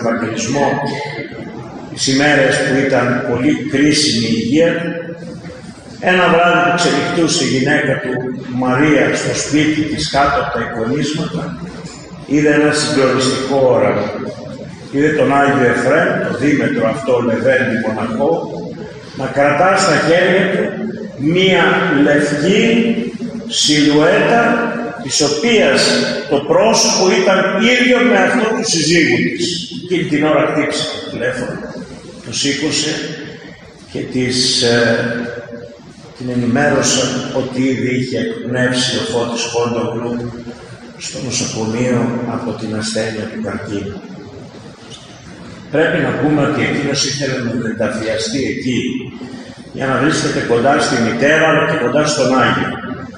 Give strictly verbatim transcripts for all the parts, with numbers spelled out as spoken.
Ευαγγελισμό, τις ημέρες που ήταν πολύ κρίσιμη η υγεία του, ένα βράδυ που ξενυχτούσε η γυναίκα του Μαρία στο σπίτι της κάτω από τα εικονίσματα, είδε ένα συγκλονιστικό όραμα. Είδε τον Άγιο Εφραίμ, το δίμετρο αυτό λεβέντη μοναχό, να κρατά στα χέρια του μία λευκή σιλουέτα, της οποίας το πρόσωπο ήταν ίδιο με αυτό του συζύγου της. Εκείνη την ώρα χτύπησε το τηλέφωνο, το σήκωσε και της, ε, την ενημέρωσαν ότι ήδη είχε εκπνεύσει ο Φώτης Κόντογλου στο νοσοκομείο από την ασθένεια του καρκίνου. Πρέπει να πούμε ότι εκείνος ήθελε να μεταφιαστεί εκεί για να βρίσκεται κοντά στη μητέρα αλλά και κοντά στον Άγιο.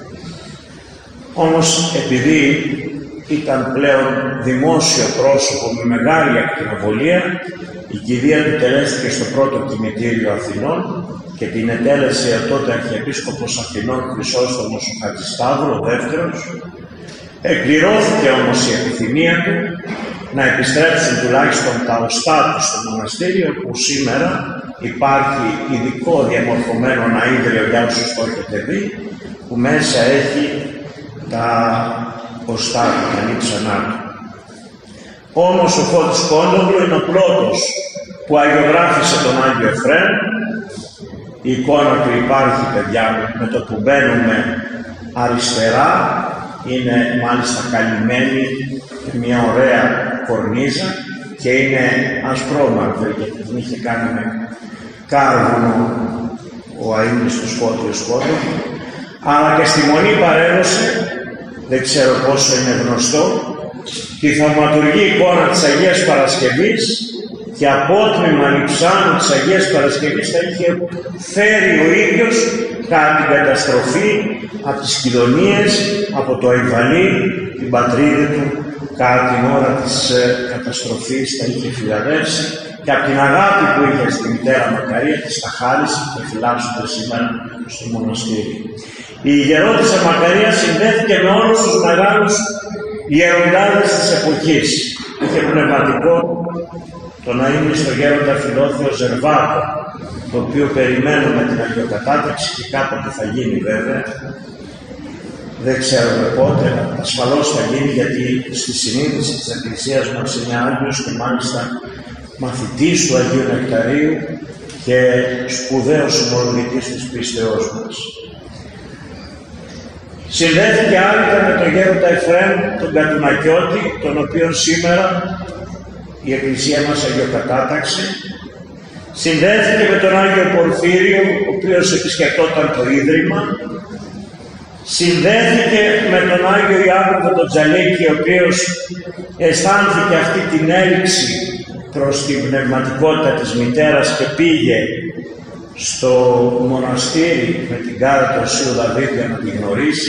Όμως επειδή ήταν πλέον δημόσιο πρόσωπο με μεγάλη ακτινοβολία, η κηδεία του τελέστηκε στο πρώτο κημητήριο Αθηνών και την ετέλεσε τότε Αρχιεπίσκοπος Αθηνών Χρυσόστομος ο Χατζησταύρου, ο δεύτερος. Εκπληρώθηκε όμως η επιθυμία του να επιστρέψουν τουλάχιστον τα οστά του στο μοναστήριο, που σήμερα υπάρχει ειδικό διαμορφωμένο αΐδριο για όσους το έχετε δει, που μέσα έχει τα οστά του, τα νύψανά του. Όμως ο Φώτης Κόντογλου είναι ο πρώτος που αγιογράφησε τον Άγιο Εφραίμ. Η εικόνα του υπάρχει, παιδιά μου, με το που μπαίνουμε αριστερά, είναι μάλιστα καλυμμένη με μια ωραία κορνίζα και είναι ασπρόμαυρη, γιατί την είχε κάνει με κάρβουνο ο αείμνηστος Φώτιος Κόντογλου. Αλλά και στη Μονή παρέδωσε, δεν ξέρω πόσο είναι γνωστό, τη θαυματουργή εικόνα της Αγίας Παρασκευής και απότμημα λειψάνου της Αγίας Παρασκευής θα είχε φέρει ο ίδιος κατά την καταστροφή από τις Κιδωνίες, από το Αϊβαλή, την πατρίδα του, κατά την ώρα της ε, καταστροφής τα είχε φυλαδεύσει και από την αγάπη που είχε στη μητέρα Μακαρία της τα χάρισε και φυλάσσονται σήμερα στο μοναστήρι. Η ιερότησα Μακαρία συνδέθηκε με όλους τους μεγάλους γεροντάδες της εποχής. Είχε πνευματικό τον αείμνηστο γέροντα Φιλόθεο Ζερβάτο, το οποίο περιμένουμε την αγιοκατάταξη και κάποτε θα γίνει βέβαια. Δεν ξέρουμε πότε, ασφαλώς θα γίνει, γιατί στη συνείδηση της Εκκλησίας μας είναι Άγιος και μάλιστα μαθητής του Αγίου Νεκταρίου και σπουδαίος ομολογητής της πίστεώς μας. Συνδέθηκε άρρητα με τον γέροντα Εφραίμ, τον Κατουνακιώτη, τον οποίο σήμερα η Εκκλησία μας αγιοκατάταξε. Συνδέθηκε με τον Άγιο Πορφύριο, ο οποίος επισκεπτόταν το Ίδρυμα. Συνδέθηκε με τον Άγιο Ιάκωβο τον Τζαλίκη, ο οποίος αισθάνθηκε αυτή την έλξη προς την πνευματικότητα της μητέρας και πήγε στο μοναστήρι με την κάρα του Οσίου Δαβίδ για να την γνωρίσει.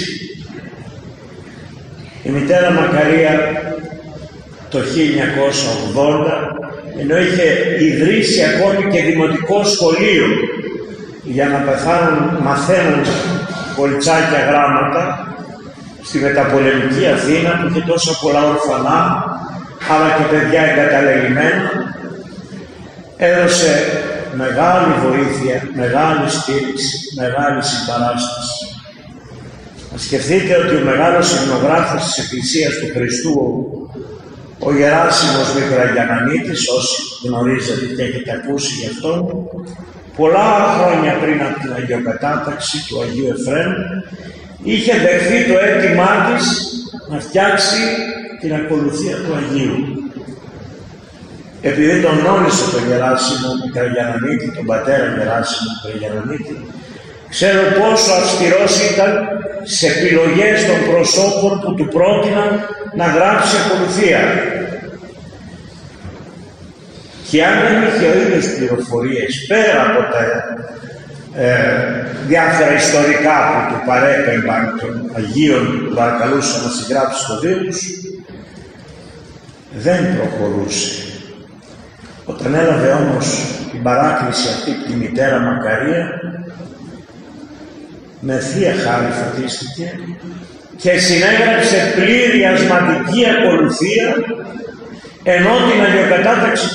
Η μητέρα Μακαρία το χίλια εννιακόσια ογδόντα, ενώ είχε ιδρύσει ακόμη και δημοτικό σχολείο για να πεθάνουν, μαθαίνουν κολτσάκια γράμματα στη μεταπολεμική Αθήνα που είχε τόσα πολλά ορφανά αλλά και παιδιά εγκαταλελειμμένα, έδωσε μεγάλη βοήθεια, μεγάλη στήριξη, μεγάλη συμπαράσταση. Να σκεφτείτε ότι ο μεγάλος υμνογράφος της Εκκλησίας του Χριστού, ο Γεράσιμος Μικραγιαννανίτης, όσοι γνωρίζετε και έχετε ακούσει γι' αυτόν, πολλά χρόνια πριν από την αγιοκατάταξη του Αγίου Εφραίμ, είχε δεχθεί το αίτημά της να φτιάξει την ακολουθία του Αγίου. Επειδή τον γνώρισε τον Γεράσιμο Μικραγιαννανίτη, τον πατέρα Γεράσιμο Μικραγιαννανίτη, ξέρω πόσο αυστηρός ήταν σε επιλογές των προσώπων που του πρότειναν να γράψει ακολουθία. Και αν δεν είχε ο ίδιος πληροφορίες πέρα από τα ε, διάφορα ιστορικά που του παρέπεμπαν των Αγίων που παρακαλούσαν να συγγράψει στο βίος, δεν προχωρούσε. Όταν έλαβε όμως την παράκληση αυτή από τη μητέρα Μακαρία, με θεία χάρη φωτίστηκε και συνέγραψε πλήρη ασματική ακολουθία ενώ την αλλιοκατάταξη